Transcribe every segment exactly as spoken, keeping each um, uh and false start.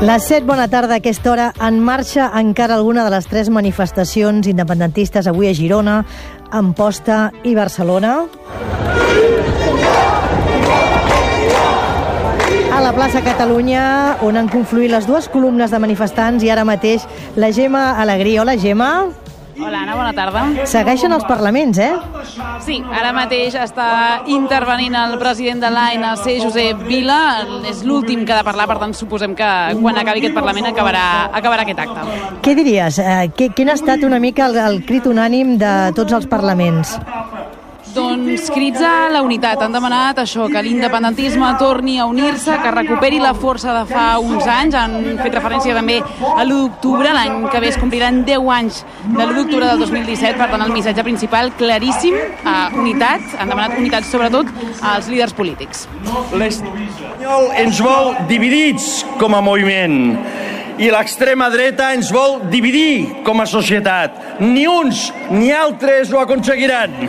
Les set, bona tarda. A aquesta hora en marxa encara alguna de les tres manifestacions independentistes avui a Girona, Amposta i Barcelona. A la plaça Catalunya, on han confluït les dues columnes de manifestants, i ara mateix la Gemma Alegrí. Hola, Gemma. Hola, Anna, bona tarda. Segueixen els parlaments, eh? Sí, ara mateix està intervenint el president de l'A N C, Josep Vila. És l'últim que ha de parlar, per tant, suposem que quan acabi aquest Parlament acabarà, acabarà aquest acte. Què diries? Eh, quin ha estat una mica el, el crit unànim de tots els parlaments? Doncs crits a la unitat. Han demanat això, que l'independentisme torni a unir-se, que recuperi la força de fa uns anys. Han fet referència també a l'u d'octubre, l'any que ve es compliran deu anys de l'u d'octubre del dos mil disset. Per tant, el missatge principal claríssim, a unitat. Han demanat unitat sobretot als líders polítics. L'espanyol ens vol dividits com a moviment i l'extrema dreta ens vol dividir com a societat. Ni uns ni altres ho aconseguiran.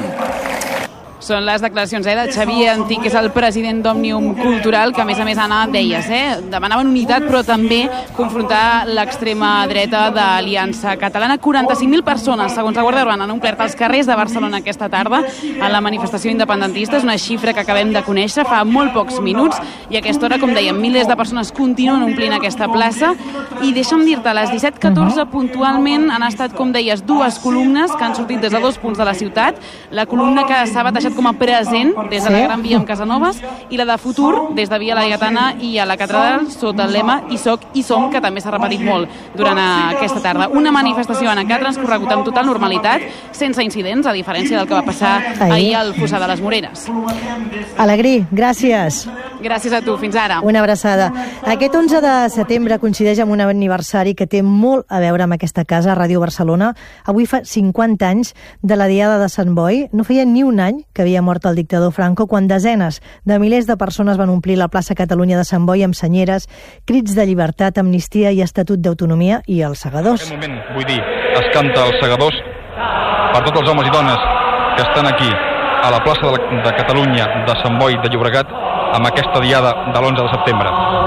Són les declaracions eh, de Xavier Antich, que és el president d'Òmnium Cultural, que a més a més Anna deies, eh, demanaven unitat però també confrontar l'extrema dreta d'Aliança Catalana. quaranta-cinc mil persones, segons la Guàrdia Urbana, han omplert els carrers de Barcelona aquesta tarda a la manifestació independentista. És una xifra que acabem de conèixer fa molt pocs minuts i a aquesta hora, com dèiem, milers de persones continuen omplint aquesta plaça. I deixa'm dir-te, a les disset catorze puntualment han estat, com deies, dues columnes que han sortit des de dos punts de la ciutat. La columna que s'ha batejat com a present des de la Gran Via amb Casanovas i la de futur des de Via Laietana i a la Catedral sota el lema I soc i som, que també s'ha repetit molt durant aquesta tarda. Una manifestació en què ha transcorregut amb total normalitat, sense incidents, a diferència del que va passar ahir al Fossar de les Moreres. Alegrí, gràcies. Gràcies a tu, fins ara. Una abraçada. Aquest onze de setembre coincideix amb un aniversari que té molt a veure amb aquesta casa, Ràdio Barcelona. Avui fa cinquanta anys de la Diada de Sant Boi. No feia ni un any que havia mort el dictador Franco, quan desenes de milers de persones van omplir la plaça Catalunya de Sant Boi amb senyeres, crits de llibertat, amnistia i estatut d'autonomia, i els segadors. En aquest moment, vull dir, es canta els segadors per tots els homes i dones que estan aquí a la plaça de, la, de Catalunya de Sant Boi de Llobregat amb aquesta diada de l'onze de setembre.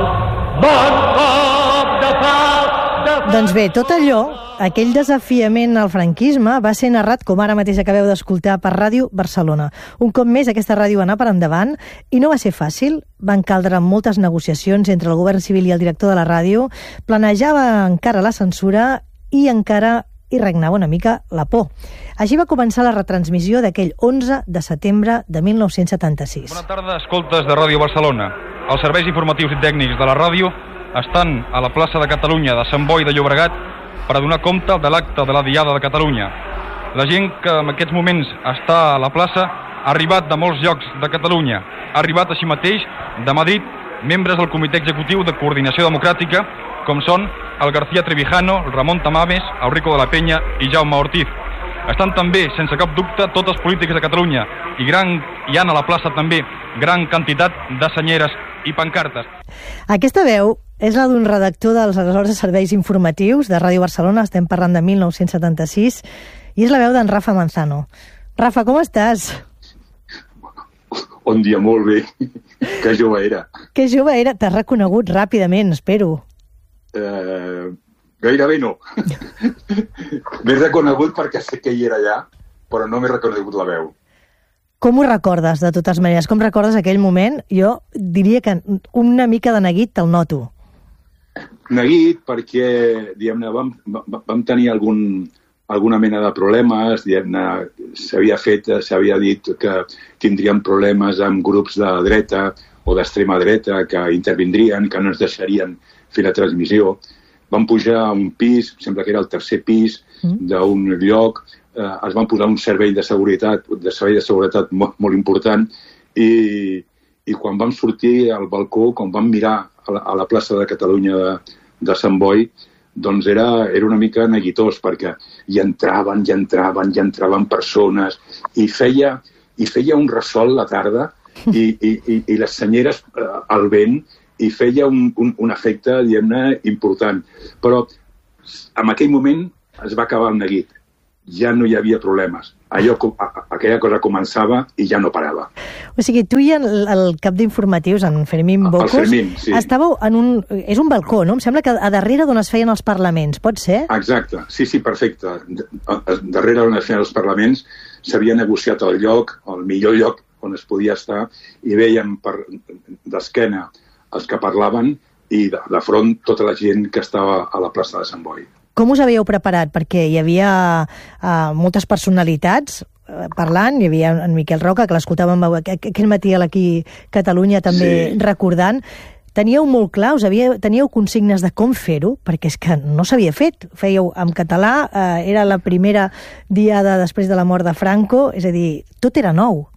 Bon cop de pau! Doncs bé, tot allò, aquell desafiament al franquisme, va ser narrat, com ara mateix acabeu d'escoltar, per Ràdio Barcelona. Un cop més, aquesta ràdio va anar per endavant i no va ser fàcil. Van caldre moltes negociacions entre el govern civil i el director de la ràdio, planejava encara la censura i encara hi regnava una mica la por. Així va començar la retransmissió d'aquell onze de setembre de mil nou-cents setanta-sis. Bona tarda, escoltes de Ràdio Barcelona. Els serveis informatius i tècnics de la ràdio estan a la plaça de Catalunya de Sant Boi de Llobregat per a donar compte de l'acte de la Diada de Catalunya. La gent que en aquests moments està a la plaça ha arribat de molts llocs de Catalunya. Ha arribat així mateix de Madrid membres del Comitè Executiu de Coordinació Democràtica, com són el García Trevijano, el Ramon Tamames, Eurico de la Peña i Jaume Ortiz. Estan també, sense cap dubte, tots els polítics de Catalunya i gran, hi ha a la plaça també gran quantitat de senyeres i pancartes. Aquesta veu és la d'un redactor dels aleshores serveis informatius de Ràdio Barcelona, estem parlant de mil nou-cents setanta-sis, i és la veu d'en Rafa Manzano. Rafa, com estàs? Bon dia, molt bé. Que jove era. Que jove era. T'has reconegut ràpidament, espero. Eh, gairebé no. M'he reconegut perquè sé que hi era allà, però no m'he reconegut la veu. Com ho recordes, de totes maneres? Com recordes aquell moment? Jo diria que una mica de neguit te'l noto. Neguit perquè, diguem-ne, vam, vam tenir algun, alguna mena de problemes, diguem-ne, s'havia fet, s'havia dit que tindríem problemes amb grups de dreta o d'extrema dreta que intervindrien, que no ens deixarien fer la transmissió. Vam pujar a un pis, sembla que era el tercer pis d'un lloc, eh, es van posar un servei de seguretat, de servei de seguretat molt, molt important, i, i quan vam sortir al balcó, quan vam mirar a la, a la plaça de Catalunya de, de Sant Boi, doncs era, era una mica neguitós, perquè hi entraven, hi entraven, hi entraven persones, i feia, i feia un ressol la tarda, i, i, i, i les senyeres eh, al vent, i feia un, un, un efecte, diguem-ne, important. Però en aquell moment es va acabar el neguit. Ja no hi havia problemes. Allò, aquella cosa començava i ja no parava. O sigui, tu i el, el cap d'informatius, en Fermín Bocos, el Fermín, sí. Estàveu en un... És un balcó, no? Em sembla que a darrere d'on es feien els parlaments, pot ser? Exacte, sí, sí, perfecte. Darrere d'on es feien els parlaments s'havia negociat el lloc, el millor lloc on es podia estar, i veiem per d'esquena els que parlaven i de, de front tota la gent que estava a la plaça de Sant Boi. Com us havíeu preparat? Perquè hi havia uh, moltes personalitats uh, parlant, hi havia en Miquel Roca, que l'escoltàvem aquell matí a l'Aquí Catalunya també sí. recordant. Teníeu molt clar, us havia, teníeu consignes de com fer-ho, perquè és que no s'havia fet. Fèieu en català, eh, era la primera diada després de la mort de Franco, és a dir, tot era nou.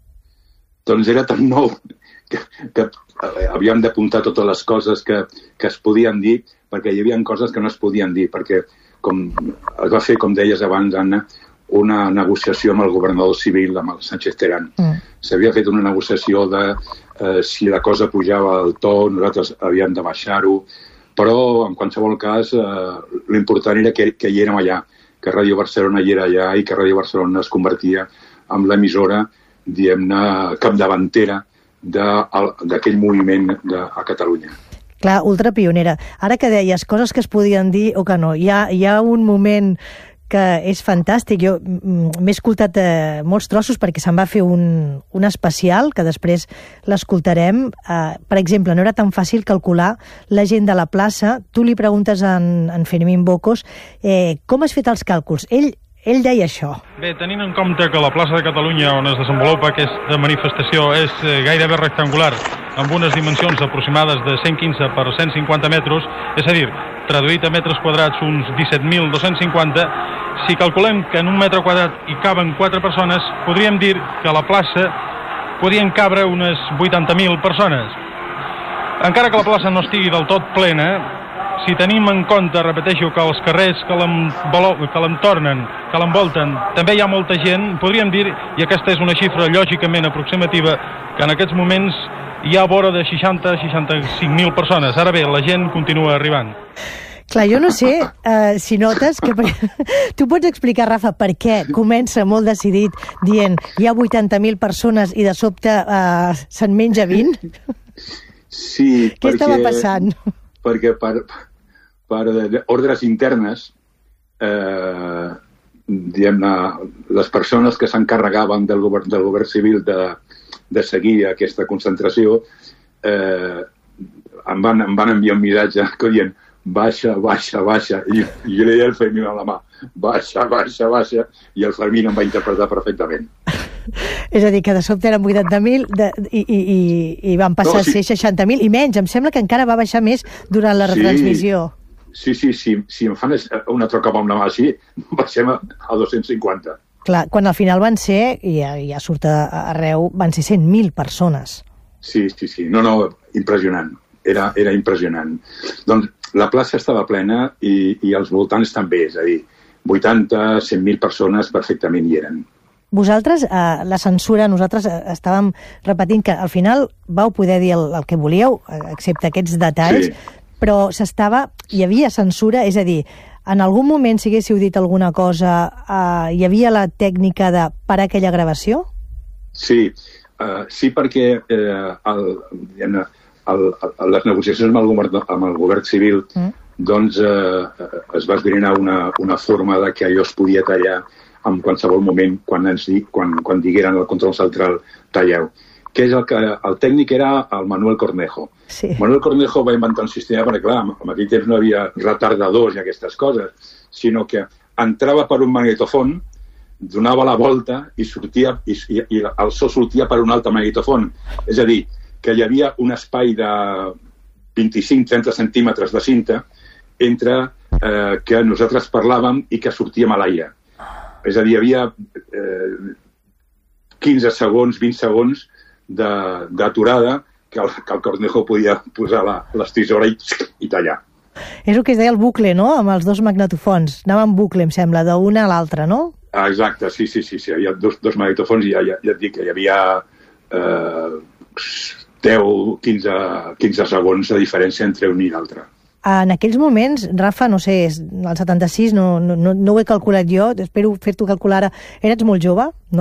Doncs era tan nou que, que havíem d'apuntar totes les coses que, que es podien dir, perquè hi havia coses que no es podien dir, perquè com es va fer, com deies abans, Anna, una negociació amb el governador civil, amb el Sánchez Terán. Mm. S'havia fet una negociació de eh, si la cosa pujava al to, nosaltres havíem de baixar-ho, però en qualsevol cas eh, l'important era que, que hi érem allà, que Ràdio Barcelona hi era allà i que Ràdio Barcelona es convertia en l'emissora, diguem-ne, capdavantera d'aquell moviment de, a Catalunya. Clar, ultrapionera. Ara que deies coses que es podien dir o que no, hi ha, hi ha un moment que és fantàstic. Jo m'he escoltat eh, molts trossos perquè se'n va fer un, un especial, que després l'escoltarem. Eh, per exemple, no era tan fàcil calcular la gent de la plaça. Tu li preguntes a en, en Fermín Bocos eh, com has fet els càlculs. Ell Ell deia això. Bé, tenint en compte que la plaça de Catalunya on es desenvolupa aquesta manifestació és gairebé rectangular, amb unes dimensions aproximades de cent quinze per cent cinquanta metres, és a dir, traduït a metres quadrats uns disset mil dos-cents cinquanta, si calculem que en un metre quadrat hi caben quatre persones, podríem dir que a la plaça podien cabre unes vuitanta mil persones. Encara que la plaça no estigui del tot plena, si tenim en compte, repeteixo, que els carrers que l'entornen, que l'envolten, també hi ha molta gent, podríem dir, i aquesta és una xifra lògicament aproximativa, que en aquests moments hi ha vora de seixanta a seixanta-cinc mil persones. Ara bé, la gent continua arribant. Clar, jo no sé uh, si notes que... Tu pots explicar, Rafa, per què comença molt decidit dient hi ha vuitanta mil persones i de sobte uh, se'n menja vint? Sí, Què perquè... estava passant? perquè per, per ordres internes, eh, diguem-ne, les persones que s'encarregaven del govern, del govern civil de, de seguir aquesta concentració eh, em, van, em van enviar un missatge que dient baixa, baixa, baixa, i, i jo li deia al Fermín a la mà, baixa, baixa, baixa, i el Fermín em va interpretar perfectament. És a dir, que de sobte eren vuitanta mil i, i, i, i van passar no, sí. a ser seixanta mil i menys. Em sembla que encara va baixar més durant la retransmissió. Sí, sí, sí. Si em fan una troca amb la mà així, baixem a, a dos-cents cinquanta. Clar, quan al final van ser, i ja, ja surt arreu, van ser cent mil persones. Sí, sí, sí. No, no, impressionant. Era, era impressionant. Doncs la plaça estava plena i, i els voltants també, és a dir, vuitanta, cent mil persones perfectament hi eren. Vosaltres, eh, la censura, nosaltres estàvem repetint que al final vau poder dir el, el que volíeu, excepte aquests detalls, sí. Però s'estava, hi havia censura, és a dir, en algun moment, si haguéssiu dit alguna cosa, eh, hi havia la tècnica de parar aquella gravació? Sí, uh, sí perquè eh, el, el, el, les negociacions amb el govern, amb el govern civil mm. doncs eh, es va esbrinar una, una forma de que allò es podia tallar en qualsevol moment quan, ens, quan, quan digueren al control central talleu. Que és el que el tècnic era el Manuel Cornejo. Sí. Manuel Cornejo va inventar un sistema, perquè clar, en aquell temps no havia retardadors i aquestes coses, sinó que entrava per un magnetofon, donava la volta i sortia i, i, i el so sortia per un altre magnetofon. És a dir, que hi havia un espai de vint-i-cinc a trenta centímetres de cinta entre eh, que nosaltres parlàvem i que sortíem a l'aire. És a dir, hi havia eh, quinze segons, vint segons d'aturada que, que el Cornejo podia posar la, les tisores i, i tallar. És el que es deia el bucle, no?, amb els dos magnetofons. Anava en bucle, em sembla, d'una a l'altra, no? Ah, exacte, sí, sí, sí, sí. Hi havia dos, dos magnetofons i ja, ja, ja et dic que hi havia eh, deu, quinze, quinze segons de diferència entre un i l'altre. En aquells moments, Rafa, no sé, el setanta-sis, no, no, no ho he calculat jo, espero fer-t'ho calcular ara, eres molt jove, no?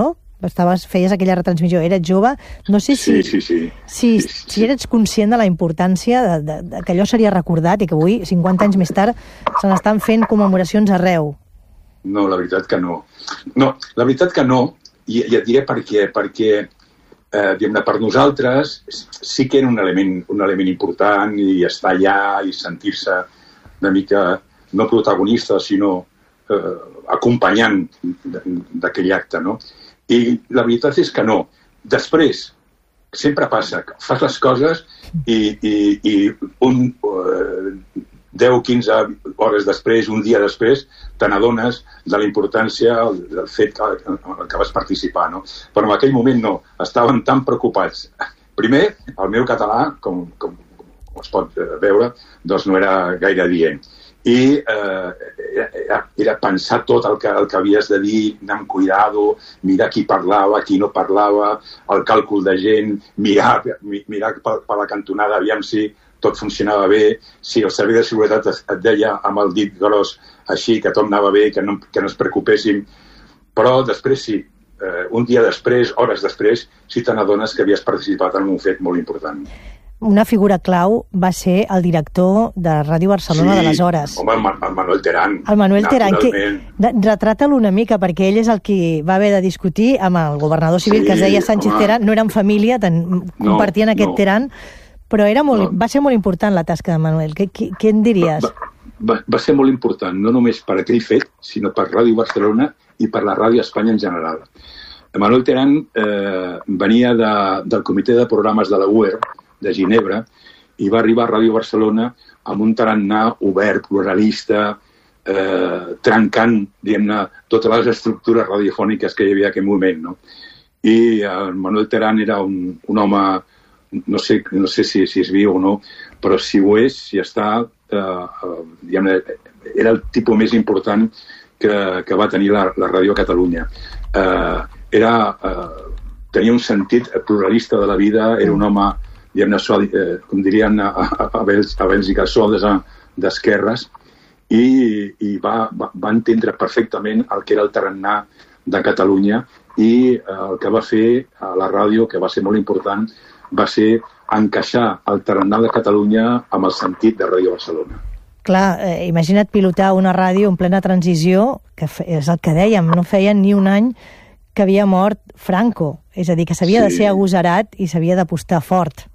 estaves, feies aquella retransmissió, eres jove, no sé si, sí, sí, sí. si, Sí, sí. si eres conscient de la importància de, de, de que allò seria recordat i que avui, cinquanta anys més tard, se n'estan fent commemoracions arreu. No, la veritat que no. No, la veritat que no, i, i et diré per què, perquè eh, diguem-ne, per nosaltres sí que era un element, un element important i estar allà i sentir-se una mica, no protagonista, sinó eh, acompanyant d'aquell acte, no? I la veritat és que no. Després, sempre passa, fas les coses i, i, i un eh, deu o quinze hores després, un dia després, te n'adones de la importància del fet que, que vas participar, no? Però en aquell moment no, estaven tan preocupats. Primer, el meu català, com, com, com es pot veure, doncs no era gaire dient. I eh, era, era pensar tot el que, el que havies de dir, anar amb cuidado, mirar qui parlava, qui no parlava, el càlcul de gent, mirar, mirar per, per la cantonada, aviam si tot funcionava bé, si el servei de seguretat et deia amb el dit gros així, que tot anava bé, que no, que no es preocupéssim. Però després sí, eh, un dia després, hores després, sí te n'adones que havies participat en un fet molt important. Una figura clau va ser el director de Ràdio Barcelona sí, d'aleshores. Home, el, el Manuel Terán. El Manuel Terán, que retrata-lo una mica, perquè ell és el qui va haver de discutir amb el governador civil, sí, que es deia Sánchez home. Terán, no eren família, ten, compartien no, aquest no. Terán, però era molt, no. va ser molt important la tasca de Manuel. Què, què, què en diries? Va, va, va ser molt important, no només per aquell fet, sinó per Ràdio Barcelona i per la Ràdio Espanya en general. Manuel Terán eh, venia de, del comitè de programes de la U E R, de Ginebra, i va arribar a Ràdio Barcelona amb un tarannà obert, pluralista, eh, trencant, diguem-ne, totes les estructures radiofòniques que hi havia en aquell moment, no? I el Manuel Terán era un, un home, no sé, no sé si, si és viu o no, però si ho és, si està, eh, diguem-ne, era el tipus més important que, que va tenir la, la ràdio a Catalunya. Eh, era, eh, tenia un sentit pluralista de la vida, era un home diguem-ne, eh, com dirien a, a, a, a Bèlgica, sodes d'esquerres, i, i va, va, va entendre perfectament el que era el tarannà de Catalunya i eh, el que va fer a la ràdio, que va ser molt important, va ser encaixar el tarannà de Catalunya amb el sentit de Ràdio Barcelona. Clar, eh, imagina't pilotar una ràdio en plena transició, que és el que dèiem, no feien ni un any que havia mort Franco, és a dir, que s'havia sí. de ser agosarat i s'havia d'apostar fort.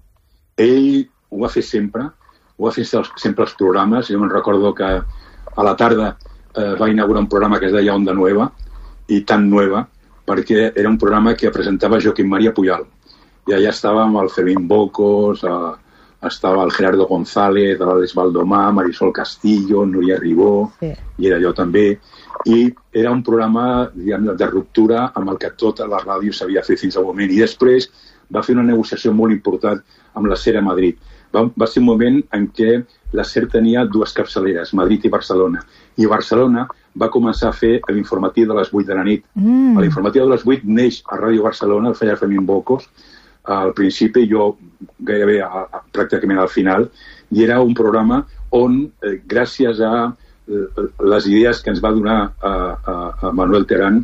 Ell ho va fer sempre, ho va fer sempre els programes. Jo me'n recordo que a la tarda eh, va inaugurar un programa que es deia Onda Nueva, i tan nueva, perquè era un programa que presentava Joaquim María Puyal. I allà estàvem el Fermín Bocos, eh, estava el Gerardo González, l'Àlex Baldomà, Marisol Castillo, Núria Ribó, sí. i era jo també. I era un programa, diguem, de ruptura amb el que tota la ràdio s'havia fet fins al moment. I després va fer una negociació molt important amb la SER a Madrid. Va, va ser un moment en què la SER tenia dues capçaleres, Madrid i Barcelona. I Barcelona va començar a fer l'informatiu de les vuit de la nit. Mm. L'informatiu de les vuit neix a Ràdio Barcelona, el feia Fermín Bocos, al principi, jo gairebé a, a, pràcticament al final, i era un programa on, eh, gràcies a eh, les idees que ens va donar a, a, a Manuel Terán,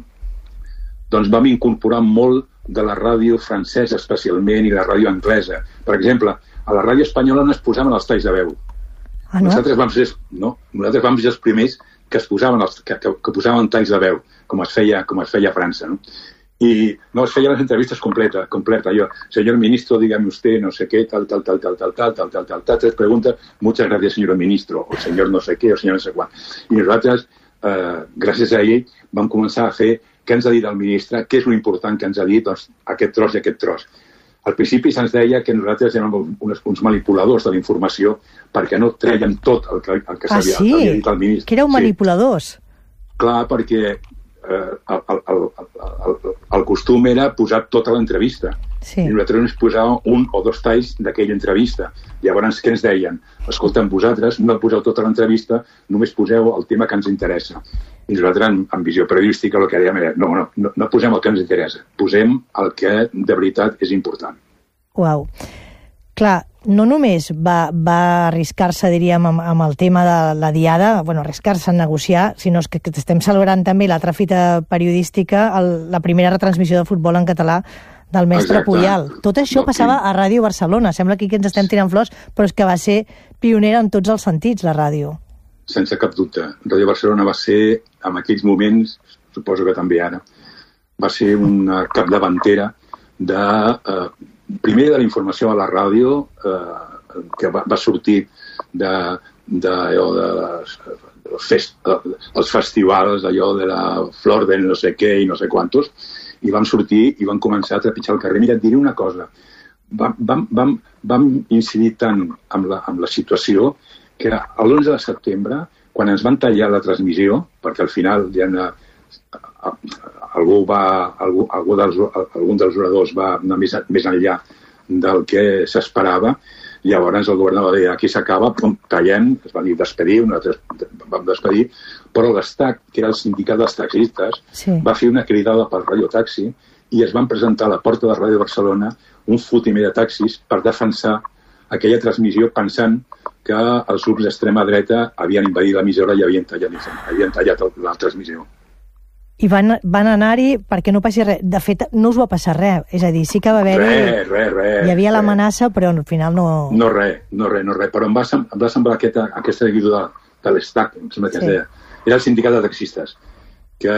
doncs vam incorporar molt de la ràdio francesa especialment i la ràdio anglesa. Per exemple, a la ràdio espanyola no es posaven els talls de veu. Ah, no? Nosaltres vam ser, no, nosaltres vam ser els primers que es posaven els, que, que, que posaven talls de veu, com es feia, com es feia a França, no? I no, es feien les entrevistes completa, completa. Jo, señor ministro, dígame usted, no sé qué, tal, tal, tal, tal, tal, tal, tal, tal, tal, tal, tres preguntas, muchas gracias, señor ministro, o señor no sé qué, o señor no sé quan. I nosaltres, eh, gràcies a ell, vam començar a fer què ens ha dit el ministre, què és l'important que ens ha dit, doncs, aquest tros i aquest tros. Al principi se'ns deia que nosaltres érem uns, uns manipuladors de la informació perquè no treien tot el que, el que ah, s'havia sí? dit al ministre. Que éreu manipuladors? Sí. Clar, perquè eh, el, el, el, el, el costum era posar tota l'entrevista. Sí. I nosaltres ens posàvem un o dos talls d'aquella entrevista. Llavors, què ens deien? Escolta'm, vosaltres no poseu tota l'entrevista, només poseu el tema que ens interessa. I nosaltres, en, en visió periodística, el que dèiem era no, no, no, no posem el que ens interessa, posem el que de veritat és important. Uau. Clar, no només va, va arriscar-se, diríem, amb, amb el tema de la diada, bueno, arriscar-se a negociar, sinó que, que estem celebrant també l'altra fita periodística, el, la primera retransmissió de futbol en català del mestre Exacte. Puyal. Tot això no, passava a Ràdio Barcelona. Sembla aquí que ens estem tirant flors, però és que va ser pionera en tots els sentits, la ràdio. Sense cap dubte. Ràdio Barcelona va ser, en aquells moments, suposo que també ara, va ser una capdavantera de, eh, primer de la informació a la ràdio, eh, que va, va sortir de, de, allò, de les, fest, els festivals, allò de la flor del no sé què i no sé quantos, i vam sortir i vam començar a trepitjar el carrer. Mira, et diré una cosa. Vam, vam, vam, vam incidir tant amb la, amb la situació que l'onze de setembre, quan ens van tallar la transmissió, perquè al final ja ha, algú va, algú, algú dels, algun dels oradors va anar més, més enllà del que s'esperava, llavors el governador va dir, aquí s'acaba, tallem, es va dir despedir, nosaltres vam despedir, però l'Estac, que era el sindicat dels taxistes, sí. va fer una cridada pel radiotaxi i es van presentar a la porta de Ràdio Barcelona un fotimer de taxis per defensar aquella transmissió pensant que els grups d'extrema dreta havien invadit l'emissora i havien tallat, havien tallat la transmissió. I van, van anar-hi perquè no passi res. De fet, no us va passar res. És a dir, sí que va haver-hi... Res, res, res. Hi havia l'amenaça, però al final no... No res, no res, no res. Però em va, sem em va semblar aquesta, aquesta actitud de, de l'Estac, em sembla que sí. es deia. Era el sindicat de taxistes, que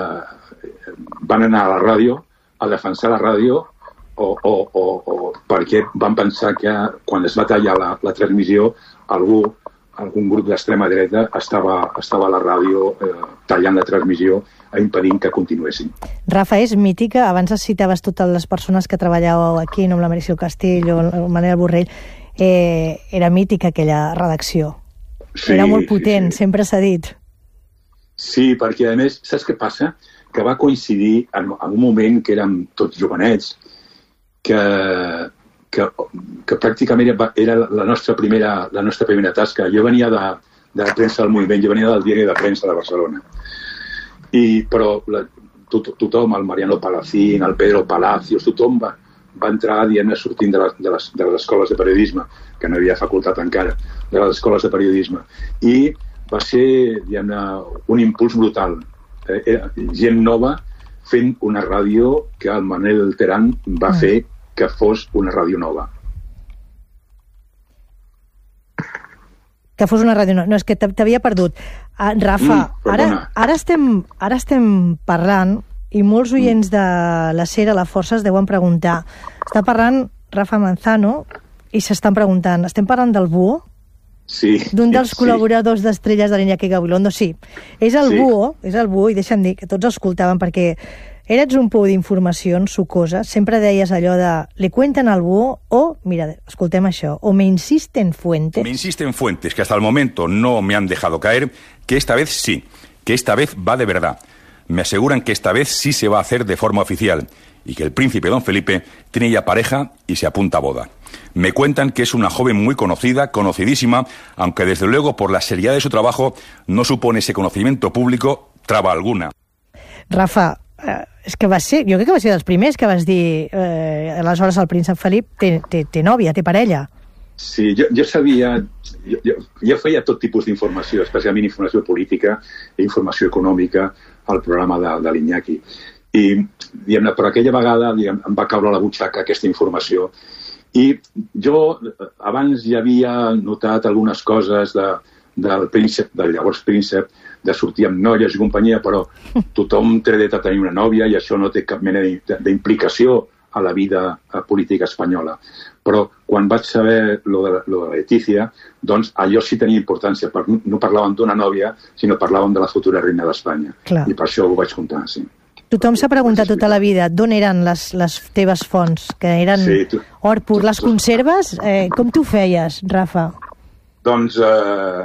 van anar a la ràdio a defensar la ràdio o, o, o, o perquè van pensar que quan es va tallar la, la transmissió algú, algun grup d'extrema dreta estava, estava a la ràdio eh, tallant la transmissió impedint que continuessin. Rafa, és mítica, abans citaves totes les persones que treballàveu aquí, no amb la Meritxell Castillo, el Manel Borrell, eh, era mítica aquella redacció. Sí, era molt potent, sí, sí. Sempre s'ha dit. Sí, perquè a més, saps què passa? Que va coincidir en, en un moment que érem tots jovenets, que, que, que pràcticament era la nostra primera, la nostra primera tasca. Jo venia de, de la premsa del moviment, jo venia del diari de premsa de Barcelona. I, però la, to, tothom, el Mariano Palacín, el Pedro Palacios, tothom va, va entrar dient sortint de les, de, les, de les escoles de periodisme, que no havia facultat encara, de les escoles de periodisme. I va ser, diguem-ne, un impuls brutal. Eh, era gent nova fent una ràdio que el Manel Terán va fer que fos una ràdio nova. Que fos una ràdio nova. No, és que t'havia perdut. Uh, Rafa, mm, ara, ara, estem, ara estem parlant i molts oients de la Sera, la Força, es deuen preguntar. Està parlant Rafa Manzano i s'estan preguntant, estem parlant del Búho? Sí. D'un dels sí. col·laboradors d'Estrelles de l'Iñaki Gabilondo, sí. És el sí. Búho, és el Búho, i deixa'm dir que tots escoltaven perquè eres un pou d'informacions sucoses, sempre deies allò de le cuentan al Búho o, mira, escoltem això, o me insisten fuentes. Me insisten fuentes que hasta el momento no me han dejado caer, que esta vez sí, que esta vez va de verdad. Me aseguran que esta vez sí se va a hacer de forma oficial y que el príncipe don Felipe tiene ya pareja y se apunta a boda. Me cuentan que es una joven muy conocida, conocidísima, aunque desde luego por la seriedad de su trabajo no supone ese conocimiento público traba alguna. Rafa, eh, és que va ser, jo crec que va ser dels primers que vas dir eh, aleshores el príncep Felip té, té, té nòvia, té parella. Sí, jo, jo sabia, jo, jo, jo feia tot tipus d'informació, especialment informació política i informació econòmica al programa de, de l'Iñaki. I, diguem-ne, però aquella vegada diguem, em va caure a la butxaca aquesta informació. I jo abans ja havia notat algunes coses de, del príncep, del llavors príncep, de sortir amb noies i companyia, però tothom té dret a tenir una nòvia i això no té cap mena d'implicació a la vida política espanyola. Però quan vaig saber lo de, lo de Letícia, doncs allò sí tenia importància. No parlàvem d'una nòvia, sinó parlàvem de la futura reina d'Espanya. I per això ho vaig contar, sí. Tothom s'ha preguntat tota la vida d'on eren les, les teves fonts, que eren sí, tu, or pur. Les conserves? Eh, com tu feies, Rafa? Doncs eh,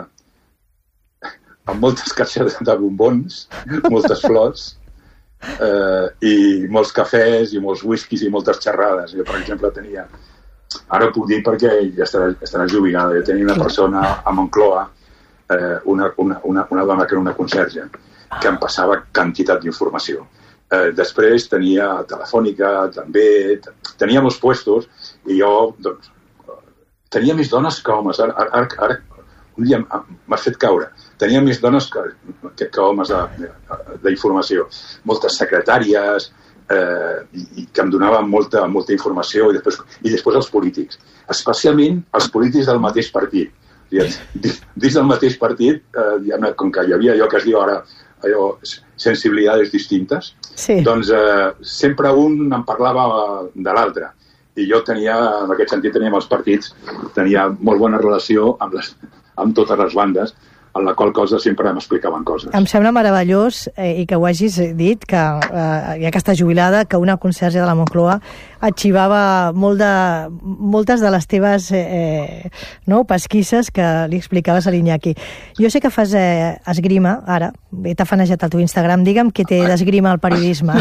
amb moltes caixes de bombons, moltes flors, eh, i molts cafès, i molts whiskies, i moltes xerrades. Jo, per exemple, tenia... Ara ho puc dir perquè ja estarà, estarà jubilada. Jo tenia una persona a Moncloa, eh, una, una, una, una dona que era una conserge, que em passava quantitat d'informació. Eh, després tenia Telefònica, també, tenia molts puestos, i jo, doncs, tenia més dones que homes. Ara, ara, ara un dia m'ha fet caure. Tenia més dones que, que, que homes d'informació. Moltes secretàries, eh, i que em donaven molta, molta informació, i després, i després els polítics. Especialment els polítics del mateix partit. Dins del mateix partit, eh, com que hi havia allò que es diu ara allò, sensibilitats distintes, sí. Doncs eh, sempre un em parlava de l'altre. I jo tenia, en aquest sentit, tenia amb els partits, tenia molt bona relació amb, les, amb totes les bandes, en la qual cosa sempre m'explicaven coses. Em sembla meravellós, eh, i que ho hagis dit, que eh, ja que està jubilada, que una conserge de la Moncloa arxivava molt de, moltes de les teves eh, no, pesquisses que li explicaves a l'Iñaki. Jo sé que fas eh, esgrima, ara, t'ha fanejat el teu Instagram, digue'm què té d'esgrima al periodisme.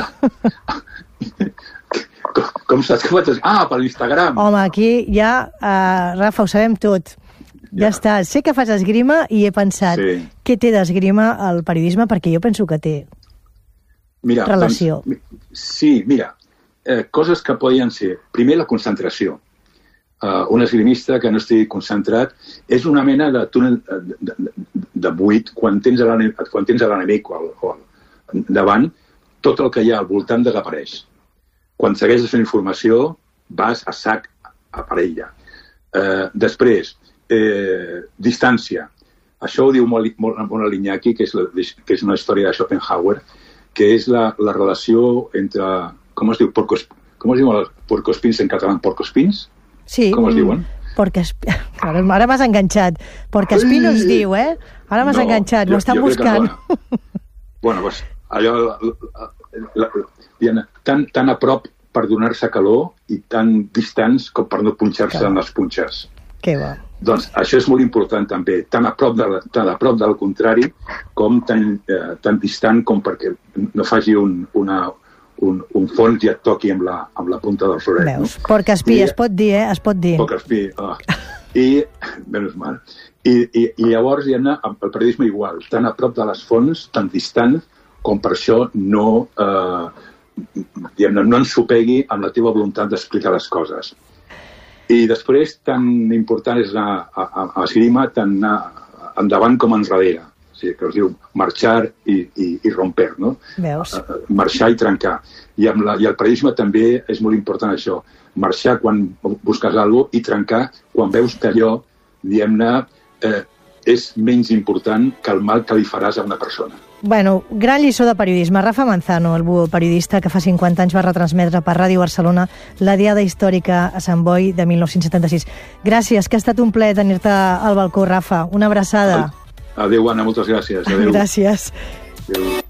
com, com saps que faig? Ah, per l'Instagram. Home, aquí ja, eh, Rafa, ho sabem tot. Ja, ja està. Sé que fas esgrima i he pensat, sí. Què té d'esgrima al periodisme? Perquè jo penso que té mira, relació. Doncs, sí, mira, eh, coses que podien ser... Primer, la concentració. Uh, un esgrimista que no estigui concentrat és una mena de túnel de, de, de buit quan tens l'enemic davant, tot el que hi ha al voltant desapareix. Quan segueixes fent informació, vas a sac a parella. Uh, després, Eh, distància. Això ho diu molt, molt, molt l'Iñaki, que, és la, que és una història de Schopenhauer, que és la, la relació entre, com es diu, porcos, com es diu els porcospins en català? Porcospins? Sí. Com es diuen? Porcosp... Ara, ara m'has enganxat. Porcospino es diu, eh? Ara m'has no, enganxat, m'ho estan buscant. No. Bueno, doncs, allò, la, la, la, tan, tan a prop per donar-se calor i tan distants com per no punxar-se en les punxes. Que va. Doncs això és molt important també, tant a prop, de la, tan a prop del contrari com tan, eh, tan distant com perquè no faci un, una, un, un fons i et toqui amb la, amb la punta del floret. Veus, no? Porcaspí, es pot dir, eh? Es pot dir. Porcaspí, oh. I, menys mal. I, i, i llavors hi ha el periodisme igual, tan a prop de les fonts, tan distant, com per això no, eh, no ensopegui amb la teva voluntat d'explicar les coses. I després, tan important és anar a, a, a esgrima, tant anar endavant com enrere. O sigui, que es diu marxar i, i, i romper, no? Veus? Marxar i trencar. I, amb la, i el periodisme també és molt important això. Marxar quan busques alguna cosa i trencar quan veus que allò, diguem-ne, eh, és menys important que el mal que li faràs a una persona. Bueno, gran lliçó de periodisme. Rafa Manzano, el periodista que fa cinquanta anys va retransmetre per Ràdio Barcelona la Diada Històrica a Sant Boi de mil nou-cents setanta-sis. Gràcies, que ha estat un plaer tenir-te al balcó, Rafa. Una abraçada. Adéu, Anna, moltes gràcies. Adéu. Gràcies. Adéu.